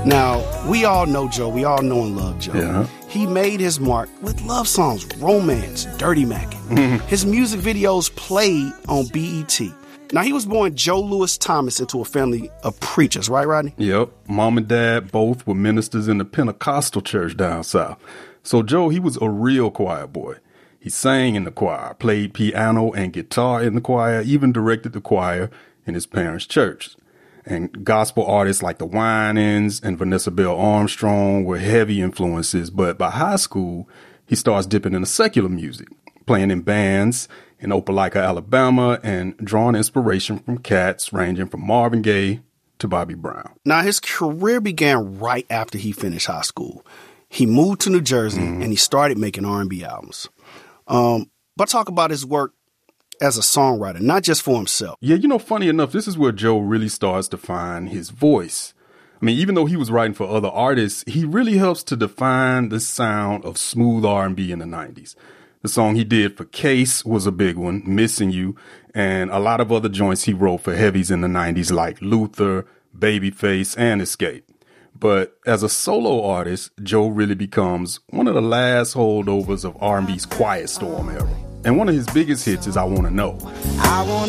Now, we all know Joe. We all know and love Joe. Yeah. He made his mark with love songs, Romance, Dirty Mackin'. His music videos played on BET. Now, he was born Joe Louis Thomas into a family of preachers, right, Rodney? Yep. Mom and dad both were ministers in the Pentecostal church down south. So Joe, he was a real choir boy. He sang in the choir, played piano and guitar in the choir, even directed the choir in his parents' church. And gospel artists like the Winans and Vanessa Bell Armstrong were heavy influences. But by high school, he starts dipping into secular music, playing in bands in Opelika, Alabama, and drawing inspiration from cats ranging from Marvin Gaye to Bobby Brown. Now, his career began right after he finished high school. He moved to New Jersey and he started making R&B albums. But talk about his work as a songwriter, not just for himself. Yeah, funny enough, this is where Joe really starts to find his voice. I mean, even though he was writing for other artists, he really helps to define the sound of smooth R&B in the 90s. The song he did for Case was a big one, Missing You, and a lot of other joints he wrote for heavies in the 90s like Luther, Babyface, and Escape. But as a solo artist, Joe really becomes one of the last holdovers of R&B's Quiet Storm era. And one of his biggest hits is I Wanna Know. I wanna